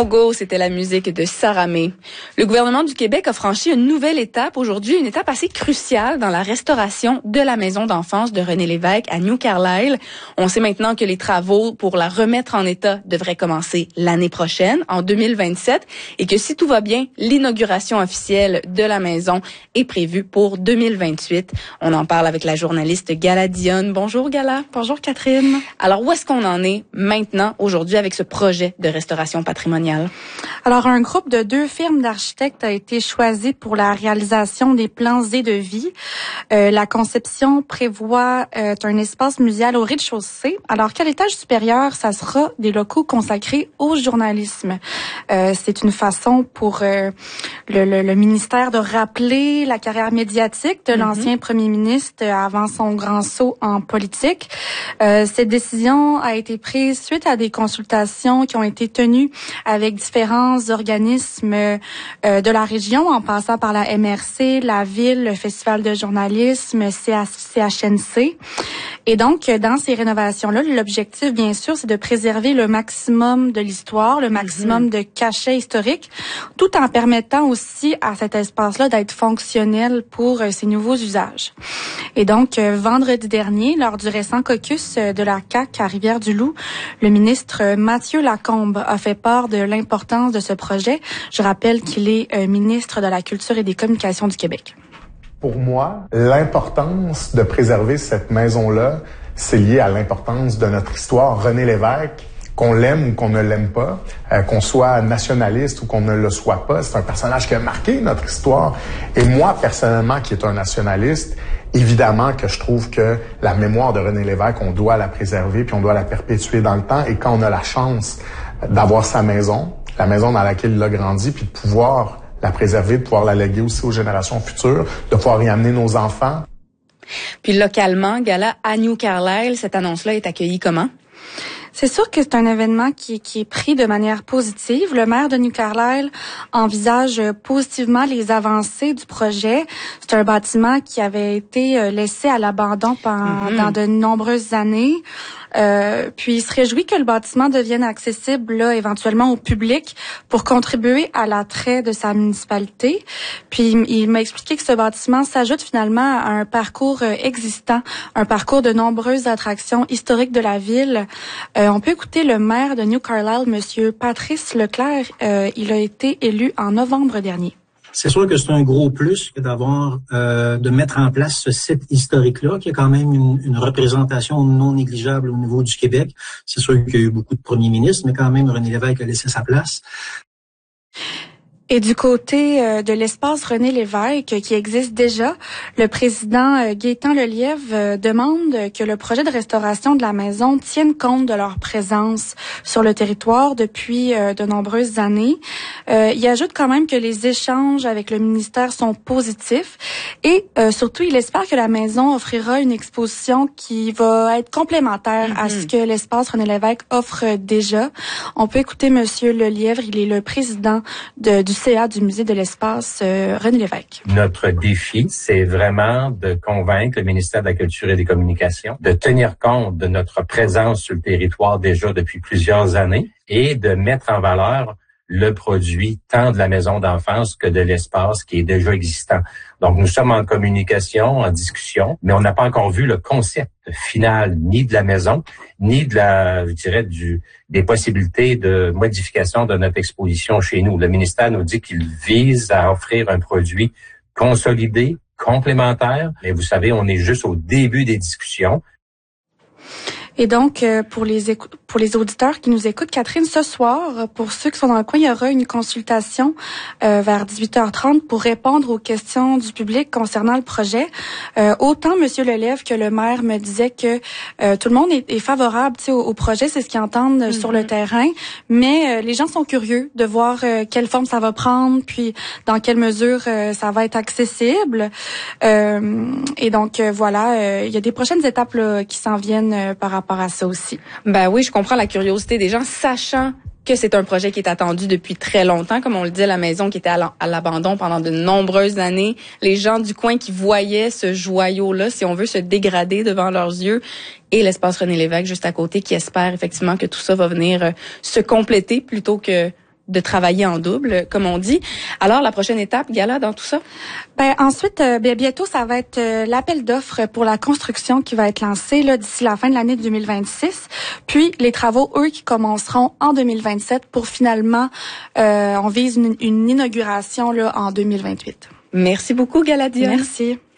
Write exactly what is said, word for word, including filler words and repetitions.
No Go, c'était la musique de Sarah May. Le gouvernement du Québec a franchi une nouvelle étape aujourd'hui, une étape assez cruciale dans la restauration de la maison d'enfance de René Lévesque à New Carlisle. On sait maintenant que les travaux pour la remettre en état devraient commencer l'année prochaine, en deux mille vingt-sept, et que si tout va bien, l'inauguration officielle de la maison est prévue pour deux mille vingt-huit. On en parle avec la journaliste Gala Dionne. Bonjour Gala. Bonjour Catherine. Alors, où est-ce qu'on en est maintenant, aujourd'hui, avec ce projet de restauration patrimoniale? Alors, un groupe de deux firmes d'architectes a été choisi pour la réalisation des plans et devis. Euh, la conception prévoit euh, un espace muséal au rez-de-chaussée, alors qu'à l'étage supérieur, ça sera des locaux consacrés au journalisme. Euh, c'est une façon pour euh, le, le, le ministère de rappeler la carrière médiatique de mm-hmm. l'ancien premier ministre avant son grand saut en politique. Euh, cette décision a été prise suite à des consultations qui ont été tenues avec différents organismes euh, de la région, en passant par la M R C, la Ville, le Festival de journalisme, C H N C. Et donc, dans ces rénovations-là, l'objectif, bien sûr, c'est de préserver le maximum de l'histoire, le maximum mm-hmm. de cachet historique, tout en permettant aussi à cet espace-là d'être fonctionnel pour euh, ses nouveaux usages. Et donc, euh, vendredi dernier, lors du récent caucus euh, de la C A Q à Rivière-du-Loup, le ministre euh, Mathieu Lacombe a fait part de l'importance de ce projet. Je rappelle qu'il est euh, ministre de la Culture et des Communications du Québec. Pour moi, l'importance de préserver cette maison-là, c'est lié à l'importance de notre histoire. René Lévesque, qu'on l'aime ou qu'on ne l'aime pas, euh, qu'on soit nationaliste ou qu'on ne le soit pas, c'est un personnage qui a marqué notre histoire. Et moi, personnellement, qui est un nationaliste, évidemment que je trouve que la mémoire de René Lévesque, on doit la préserver puis on doit la perpétuer dans le temps. Et quand on a la chance d'avoir sa maison, la maison dans laquelle il a grandi, puis de pouvoir la préserver, de pouvoir la léguer aussi aux générations futures, de pouvoir y amener nos enfants. Puis localement, Gala, à New Carlisle, cette annonce-là est accueillie comment? C'est sûr que c'est un événement qui, qui est pris de manière positive. Le maire de New Carlisle envisage positivement les avancées du projet. C'est un bâtiment qui avait été laissé à l'abandon pendant mm-hmm. de nombreuses années. Euh, puis il se réjouit que le bâtiment devienne accessible là, éventuellement au public pour contribuer à l'attrait de sa municipalité. Puis il m'a expliqué que ce bâtiment s'ajoute finalement à un parcours existant, un parcours de nombreuses attractions historiques de la ville. Euh, on peut écouter le maire de New Carlisle, Monsieur Patrice Leclerc. Euh, il a été élu en novembre dernier. C'est sûr que c'est un gros plus que d'avoir, euh, de mettre en place ce site historique-là, qui a quand même une, une représentation non négligeable au niveau du Québec. C'est sûr qu'il y a eu beaucoup de premiers ministres, mais quand même, René Lévesque a laissé sa place. Et du côté euh, de l'espace René Lévesque, qui existe déjà, le président euh, Gaétan Lelièvre euh, demande que le projet de restauration de la maison tienne compte de leur présence sur le territoire depuis euh, de nombreuses années. Euh, il ajoute quand même que les échanges avec le ministère sont positifs et euh, surtout, il espère que la maison offrira une exposition qui va être complémentaire mm-hmm. à ce que l'espace René Lévesque offre déjà. On peut écouter Monsieur Lelièvre, il est le président de, du C A du Musée de l'espace euh, René Lévesque. Notre défi, c'est vraiment de convaincre le ministère de la Culture et des Communications de tenir compte de notre présence sur le territoire déjà depuis plusieurs années et de mettre en valeur le produit tant de la maison d'enfance que de l'espace qui est déjà existant. Donc, nous sommes en communication, en discussion, mais on n'a pas encore vu le concept final ni de la maison, ni de la, je dirais, du, des possibilités de modification de notre exposition chez nous. Le ministère nous dit qu'il vise à offrir un produit consolidé, complémentaire, mais vous savez, on est juste au début des discussions. Et donc, euh, pour les écou- pour les auditeurs qui nous écoutent, Catherine, ce soir, pour ceux qui sont dans le coin, il y aura une consultation euh, vers dix-huit heures trente pour répondre aux questions du public concernant le projet. Euh, autant Monsieur Lelièvre que le maire me disait que euh, tout le monde est, est favorable, tu sais, au, au projet, c'est ce qu'ils entendent mm-hmm. sur le terrain, mais euh, les gens sont curieux de voir euh, quelle forme ça va prendre, puis dans quelle mesure euh, ça va être accessible. Euh, et donc, euh, voilà, euh, il y a des prochaines étapes là, qui s'en viennent euh, par rapport à ça aussi. Ben oui, je comprends la curiosité des gens, sachant que c'est un projet qui est attendu depuis très longtemps. Comme on le dit, la maison qui était à l'abandon pendant de nombreuses années. Les gens du coin qui voyaient ce joyau-là, si on veut, se dégrader devant leurs yeux. Et l'espace René Lévesque juste à côté qui espère effectivement que tout ça va venir se compléter plutôt que de travailler en double, comme on dit. Alors, la prochaine étape, Gala, dans tout ça? Ben ensuite, euh, bien, bientôt, ça va être euh, l'appel d'offres pour la construction qui va être lancé là d'ici la fin de l'année deux mille vingt-six. Puis, les travaux, eux, qui commenceront en deux mille vingt-sept pour finalement, euh, on vise une, une inauguration là en deux mille vingt-huit. Merci beaucoup, Gala Dionne. Merci.